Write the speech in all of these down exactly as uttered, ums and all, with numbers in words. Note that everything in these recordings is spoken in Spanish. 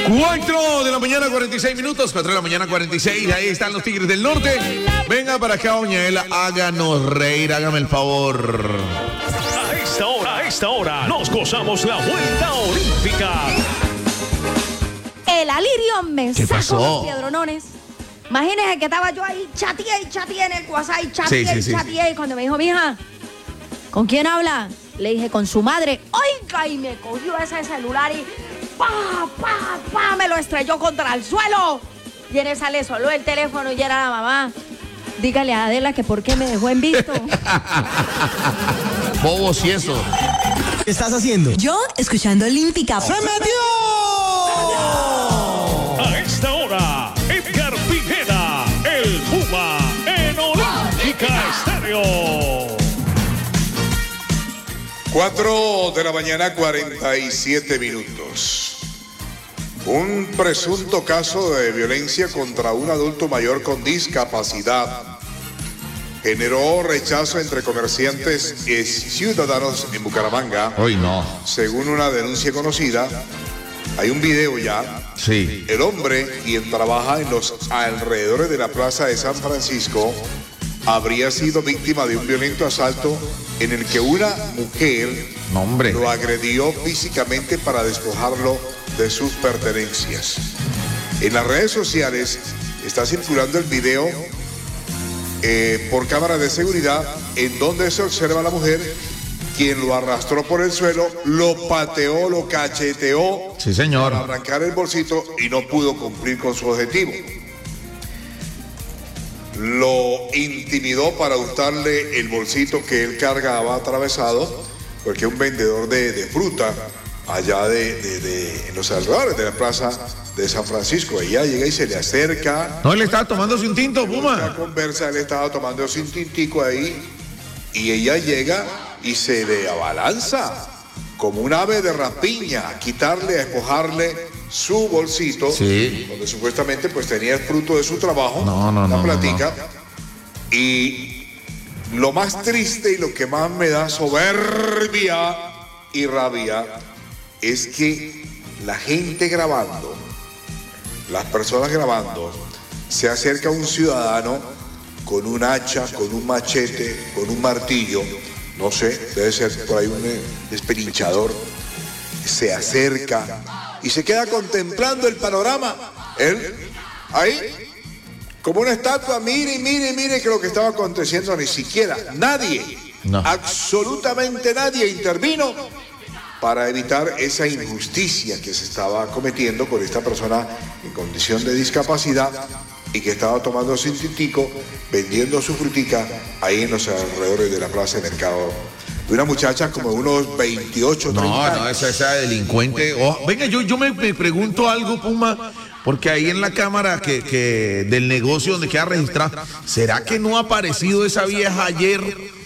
cuatro de la mañana, cuarenta y seis minutos. cuatro de la mañana, cuarenta y seis. Ahí están los Tigres del Norte. Venga para acá, doña Ela. Háganos reír, hágame el favor. A esta hora, a esta hora, nos gozamos la vuelta olímpica. El alirio me ¿Qué sacó pasó? los piedronones. Imagínese que estaba yo ahí, chateé y chateé en el WhatsApp, y chateé Sí, sí, y sí. chateé. Y cuando me dijo, mija, ¿con quién habla? Le dije, con su madre. Oiga, y me cogió ese celular y pa, pa, pa, me lo estrelló contra el suelo. Y en esa le soló el teléfono y era la mamá. Dígale a Adela que por qué me dejó en visto. Bobos y eso. ¿Qué estás haciendo? Yo escuchando Olímpica. ¡Se metió! A esta hora, Edgar Pineda, el Puma, en Olímpica Estéreo. cuatro de la mañana, cuarenta y siete minutos. Un presunto caso de violencia contra un adulto mayor con discapacidad generó rechazo entre comerciantes y ciudadanos en Bucaramanga. Hoy no. Según una denuncia conocida, hay un video ya. Sí. El hombre, quien trabaja en los alrededores de la plaza de San Francisco, habría sido víctima de un violento asalto en el que una mujer No, hombre. lo agredió físicamente para despojarlo de sus pertenencias. En las redes sociales está circulando el video eh, por cámara de seguridad en donde se observa a la mujer quien lo arrastró por el suelo, lo pateó, lo cacheteó Sí, señor. para arrancar el bolsito y no pudo cumplir con su objetivo. Lo intimidó para hurtarle el bolsito que él cargaba atravesado, porque un vendedor de, de fruta allá de, de, de- en los alrededores de la plaza de San Francisco, ella llega y se le acerca, No, él estaba tomándose un tinto, la Puma. conversa, él estaba tomando un tintico ahí y ella llega y se le abalanza como un ave de rapiña a quitarle, a despojarle su bolsito, Sí. donde supuestamente pues tenía el fruto de su trabajo, No, no, la no, no, platica. Y lo más triste y lo que más me da soberbia y rabia es que la gente grabando, las personas grabando, se acerca a un ciudadano con un hacha, con un machete, con un martillo, no sé, debe ser por ahí un eh, despelinchador, se acerca y se queda contemplando el panorama. Él, ahí, como una estatua, mire, mire, mire que lo que estaba aconteciendo, ni siquiera nadie, No. absolutamente nadie intervino para evitar esa injusticia que se estaba cometiendo con esta persona en condición de discapacidad y que estaba tomando su tintico, vendiendo su frutica ahí en los alrededores de la plaza de mercado. De una muchacha como de unos veintiocho, treinta No, no, años. esa, esa delincuente. Oh, venga, yo, yo me, me pregunto algo, Puma, porque ahí en la cámara que, que del negocio donde queda registrada, ¿será que no ha aparecido esa vieja ayer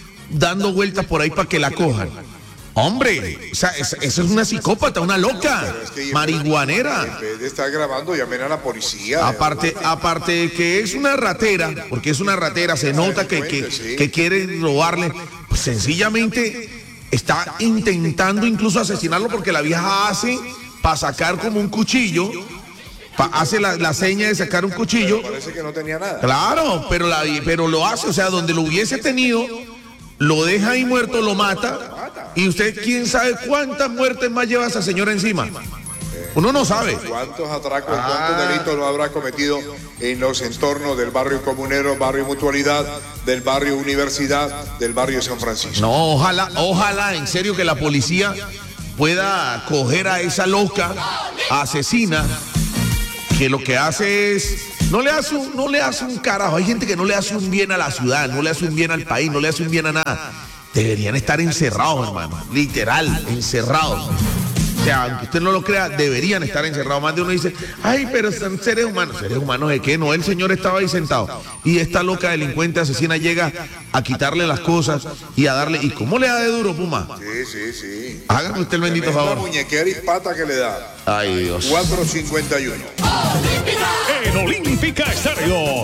dando vueltas por ahí para que la cojan? Hombre, esa, esa, esa es una psicópata, una loca, Es que ella- marihuanera. En vez de estar grabando, llamen a la policía. Aparte, aparte de que es una ratera, porque es una ratera, se nota que, que, que quiere robarle, pues sencillamente está intentando incluso asesinarlo porque la vieja hace para sacar como un cuchillo, pa- hace la, la seña de sacar un cuchillo. Parece que no tenía nada. Claro, pero, la, pero lo hace, o sea, donde lo hubiese tenido, lo deja ahí muerto, lo mata. Y usted, quién sabe cuántas muertes más lleva esa señora encima. Uno no sabe. ¿Cuántos atracos, Ah. cuántos delitos no habrá cometido en los entornos del barrio Comunero, barrio Mutualidad, del barrio Universidad, del barrio San Francisco? No, ojalá, ojalá, en serio, que la policía pueda coger a esa loca asesina que lo que hace es, no le hace un, no le hace un carajo. Hay gente que no le hace un bien a la ciudad, no le hace un bien al país, no le hace un bien a nada. Deberían estar encerrados, hermano, literal, encerrados. O sea, aunque usted no lo crea, deberían estar encerrados. Más de uno dice, ay, pero son seres humanos. ¿Seres humanos de qué? No, el señor estaba ahí sentado. Y esta loca delincuente asesina llega a quitarle las cosas y a darle... ¿Y cómo le da de duro, Puma? Sí, sí, sí. Hágame usted el bendito Tremenda favor. muñequera y pata que le da. Ay, Dios. cuatro cincuenta y uno. En Olímpica Estéreo.